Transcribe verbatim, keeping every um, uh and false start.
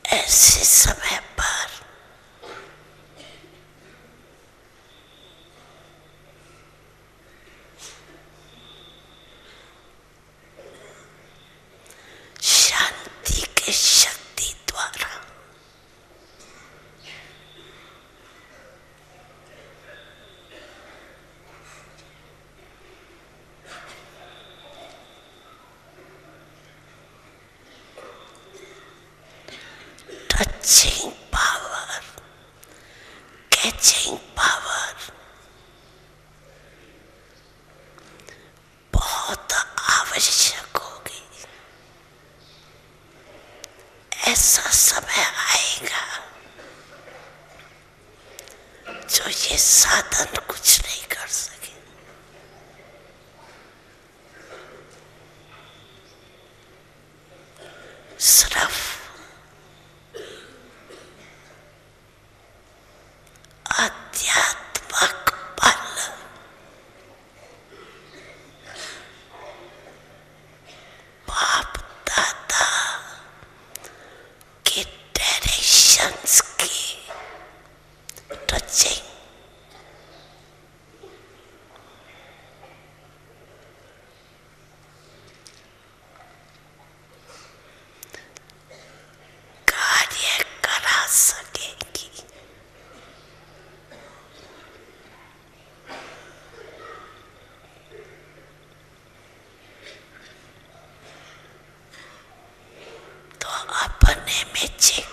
ऐसे समय पर शांति के शक्ति द्वारा टचिंग पावर, कैचिंग पावर बहुत आवश्यक होगी। ऐसा समय आएगा जो ये साधन कुछ नहीं कर सके। सिर्फ आध्यात्मिक बल, बाप दादा के डायरेक्शंस की टचिंग, कार्य करा सकेगी। तो अपने में चेक